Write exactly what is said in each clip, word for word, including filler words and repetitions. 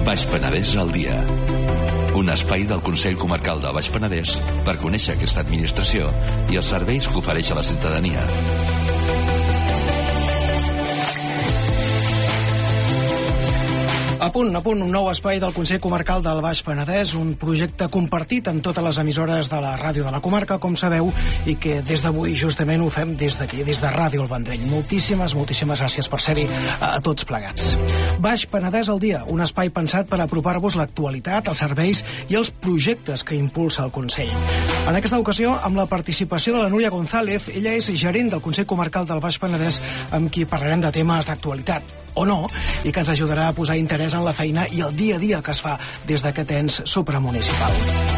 Baix Penedès al dia. Un espai del Consell Comarcal del Baix Penedès per conèixer aquesta administració i els serveis que ofereix a la ciutadania. A punt, a punt, un nou espai del Consell Comarcal del Baix Penedès, un projecte compartit amb totes les emissores de la ràdio de la comarca, com sabeu, i que des d'avui justament ho fem des d'aquí, des de Ràdio El Vendrell. Moltíssimes, moltíssimes gràcies per ser-hi a tots plegats. Baix Penedès al dia, un espai pensat per apropar-vos l'actualitat, els serveis i els projectes que impulsa el Consell. En aquesta ocasió, amb la participació de la Núria González, ella és gerent del Consell Comarcal del Baix Penedès, amb qui parlarem de temes d'actualitat, o no, i que ens ajudarà a posar interès en la feina i el dia a dia que es fa des d'aquest ens supramunicipal.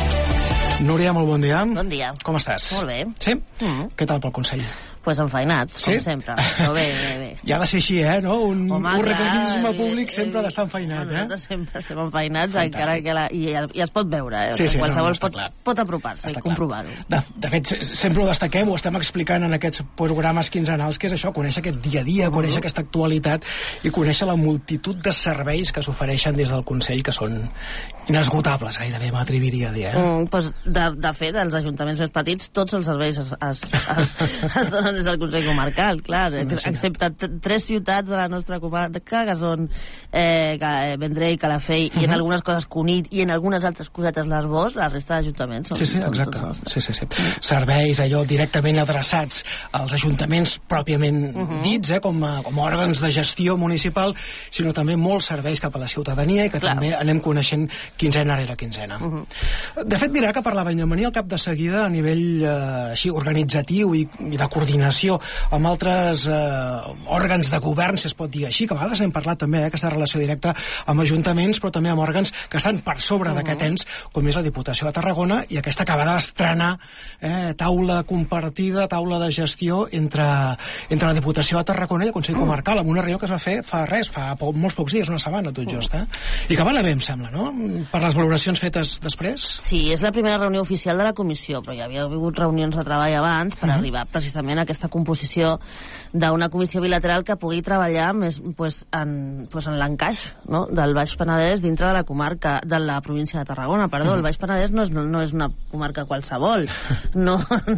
Núria, molt bon dia. Bon dia. Com estàs? Molt bé. Sí? Mm. Què tal pel Consell? Pues enfeinats, sí? com sempre. Però bé, bé, bé. I ha de ser així, eh? No? Un Home, organisme clar, públic eh, sempre ha d'estar eh, enfeinat, eh? Nosaltres sempre estem enfeinats, Fantàstic. encara que la, i, i es pot veure, eh? Sí, sí, qualsevol no, no, pot, clar. pot apropar-se i comprovar-ho. De, de fet, sempre ho destaquem, ho estem explicant en aquests programes quinzenals, que és això, conèixer aquest dia a dia, Uh-huh. conèixer aquesta actualitat i conèixer la multitud de serveis que s'ofereixen des del Consell, que són inesgotables, gairebé, m'atreviria a dir, eh? Mm, pues, de, de fet, als ajuntaments més petits, tots els serveis es, es, es, es donen des del Consell Comarcal, clar, excepte tres ciutats de la nostra comarca, que són eh, Vendrell, Calafell, uh-huh. i en algunes coses Cunit, i en algunes altres cosetes l'Arboç, la resta d'ajuntaments són, sí, sí, són exacte. tots sí, sí, sí. Serveis allò directament adreçats als ajuntaments pròpiament uh-huh. dits, eh, com, a, com a òrgans de gestió municipal, sinó també molts serveis cap a la ciutadania i que clar. També anem coneixent quinzena rere quinzena. Uh-huh. De fet, mira que parlava en venir al cap de seguida a nivell eh, així organitzatiu i, i de coordinació amb altres eh, òrgans de govern, si es pot dir així, que a vegades n'hem parlat també, eh, aquesta relació directa amb ajuntaments, però també amb òrgans que estan per sobre uh-huh. d'aquest ens, com és la Diputació de Tarragona, i aquesta acabada d'estrenar eh, taula compartida, taula de gestió entre, entre la Diputació de Tarragona i el Consell Comarcal, amb una reunió que es va fer fa res, fa po molts pocs dies, una setmana, tot just, eh? I que va anar bé, em sembla, no? Per les valoracions fetes després? Sí, és la primera reunió oficial de la comissió, però ja havia hagut reunions de treball abans per uh-huh. arribar precisament a aquesta composició d'una comissió bilateral que pugui treballar més, pues, en, pues, en l'encaix, no? del Baix Penedès dintre de la comarca, de la província de Tarragona, perdó. El Baix Penedès no és, no, no és una comarca qualsevol. No,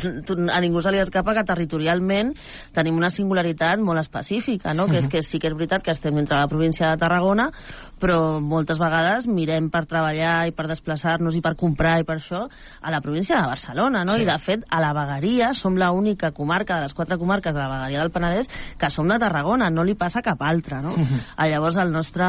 a ningú se li escapa que territorialment tenim una singularitat molt específica, no? que és que sí que és veritat que estem dintre de la província de Tarragona, però moltes vegades mirem per treballar i per desplaçar-nos i per comprar i per això a la província de Barcelona, no? Sí. I de fet a la vegueria som l'única comarca de les quatre comarques de la vegueria del Penedès que som de Tarragona, no li passa cap altra, no? Uh-huh. Llavors el nostre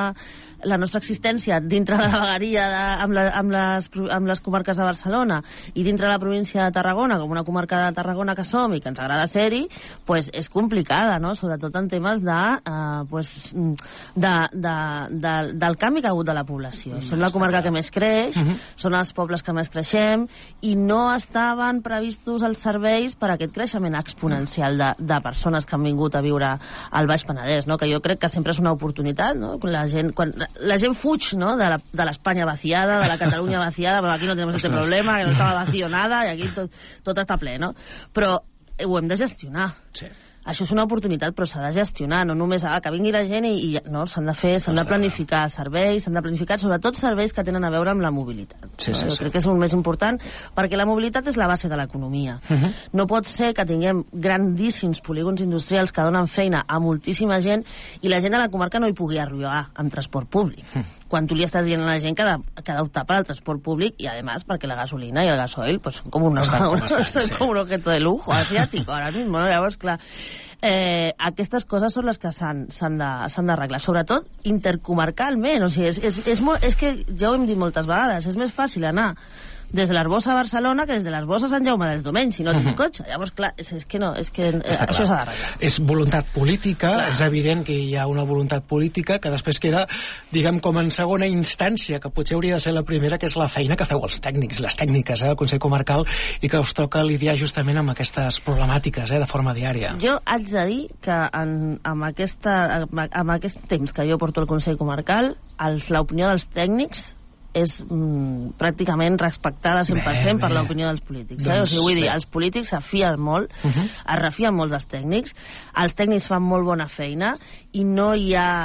la nostra existència dintre de la vegueria de, amb, la, amb, les, amb les comarques de Barcelona i dintre de la província de Tarragona, com una comarca de Tarragona que som i que ens agrada ser-hi, pues és complicada, no? Sobretot en temes de, uh, pues, de, de, de, del canvi que ha hagut de la població. Mm, som la comarca que més creix, uh-huh. són els pobles que més creixem i no estaven previstos els serveis per a aquest creixement exponencial de, de persones que han vingut a viure al Baix Penedès, no? Que jo crec que sempre és una oportunitat, no? La gent, quan, la gent fuig, no? de l'Espanya vaciada, de la Catalunya vaciada, però aquí no tenim aquest problema, que no estava vacío nada, i aquí tot, tot està ple, no? Però ho hem de gestionar. Sí. Això és una oportunitat, però s'ha de gestionar, no només ah, que vingui la gent i, i no, s'han de fer, s'han de planificar serveis, s'han de planificar sobretot serveis que tenen a veure amb la mobilitat. Sí, no? sí, jo sí. crec que és el més important, perquè la mobilitat és la base de l'economia. Uh-huh. No pot ser que tinguem grandíssims polígons industrials que donen feina a moltíssima gent i la gent de la comarca no hi pugui arribar amb transport públic. Uh-huh. Quan tu li estàs dient a la gent que ha d'optar per al transport públic i, además, perquè la gasolina i el gasoil pues, són com, una, estan, com, estan, sí. com un objeto de lujo asiàtic. Ara mismo, no? Llavors, clar, eh, aquestes coses són les que s'han d'arreglar, sobretot intercomarcalment. O sigui, és, és, és, molt, és que ja ho hem dit moltes vegades, és més fàcil anar des de l'Arboç a Barcelona que des de l'Arboç a Sant Jaume dels Domenys, si no tens uh-huh. cotxe. Llavors, clar, és, és que no, és que eh, això s'ha d'arreglar. És voluntat política, clar. És evident que hi ha una voluntat política que després queda, diguem, com en segona instància, que potser hauria de ser la primera, que és la feina que feu els tècnics, les tècniques eh, del Consell Comarcal, i que us toca lidiar justament amb aquestes problemàtiques eh, de forma diària. Jo haig de dir que en, amb, aquesta, amb aquest temps que jo porto al Consell Comarcal, l'opinió dels tècnics és mm, pràcticament respectada cent per cent bé, bé. per l'opinió dels polítics. Doncs, eh? O sigui, vull dir, els polítics s'afien molt, uh-huh. es refien molt dels tècnics, els tècnics fan molt bona feina i no hi ha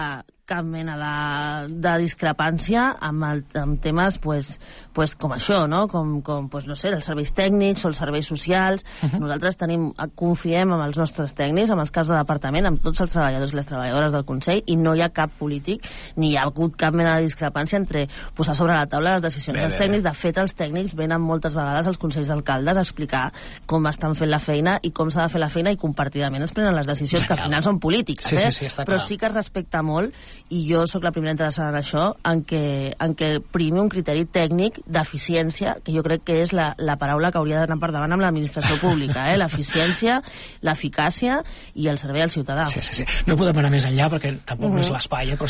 cap mena de, de discrepància amb, el, amb temes pues, pues, com això, no? Com, com pues, no sé, els serveis tècnics o els serveis socials. Uh-huh. Nosaltres tenim, confiem en els nostres tècnics, amb els caps de departament, amb tots els treballadors i les treballadores del Consell, i no hi ha cap polític, ni hi ha hagut cap mena de discrepància entre posar sobre la taula les decisions bé, dels tècnics. Bé. De fet, els tècnics venen moltes vegades als Consells d'Alcaldes a explicar com estan fent la feina i com s'ha de fer la feina, i compartidament es prenen les decisions, ja, que al final són polítiques, sí, eh? sí, sí, està però clar. Sí que es respecta molt, i jo sóc la primera interessada en això, en què, en què primi un criteri tècnic d'eficiència, que jo crec que és la, la paraula que hauria d'anar per davant amb l'administració pública, eh? L'eficiència, l'eficàcia i el servei al ciutadà. Sí, sí, sí. No podem anar més enllà perquè tampoc uh-huh. no és l'espai, eh? Però